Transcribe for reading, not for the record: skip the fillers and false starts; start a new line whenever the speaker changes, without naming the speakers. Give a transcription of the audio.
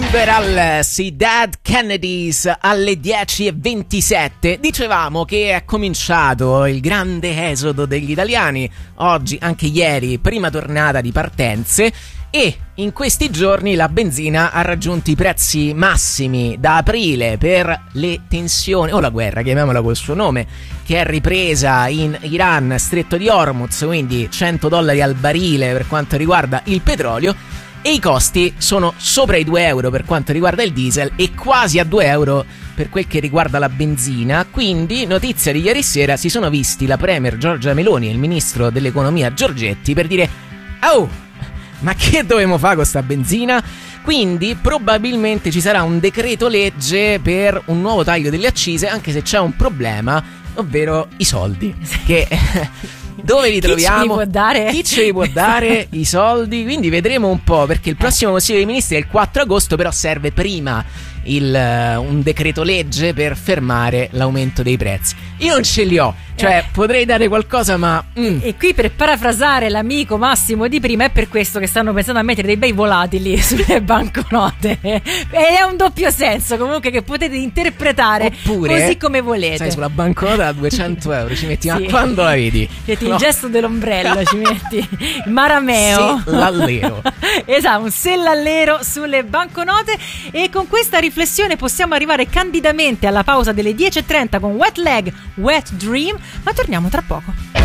Liberals, i Dead Kennedys alle 10:27. Dicevamo che è cominciato il grande esodo degli italiani. Oggi, anche ieri, prima tornata di partenze. E in questi giorni la benzina ha raggiunto i prezzi massimi da aprile per le tensioni, o la guerra, chiamiamola col suo nome, che è ripresa in Iran, Stretto di Hormuz, quindi $100 al barile per quanto riguarda il petrolio. E i costi sono sopra i 2 euro per quanto riguarda il diesel e quasi a 2 euro per quel che riguarda la benzina. Quindi, notizia di ieri sera, si sono visti la premier Giorgia Meloni e il ministro dell'economia Giorgetti per dire: oh, ma che dovevamo fare con sta benzina? Quindi probabilmente ci sarà un decreto legge per un nuovo taglio delle accise, anche se c'è un problema, ovvero i soldi. Che dove li troviamo?
Chi ce li può dare?
Chi ce li può dare i soldi? Quindi vedremo un po', perché il prossimo Consiglio dei Ministri è il 4 agosto, però serve prima un decreto legge per fermare l'aumento dei prezzi. Io non ce li ho, cioè potrei dare qualcosa, ma
E qui, per parafrasare l'amico Massimo di prima, è per questo che stanno pensando a mettere dei bei volatili sulle banconote. E è un doppio senso comunque che potete interpretare. Oppure, così come volete.
Sai, sulla banconota da 200 euro ci metti,
sì.
Ma quando la vedi?
Metti il gesto dell'ombrello, ci metti il marameo.
Sellallero.
Esatto, un sellallero sulle banconote. E con questa riflessione possiamo arrivare candidamente alla pausa delle 10:30 con Wet Leg, Wet Dream, ma torniamo tra poco.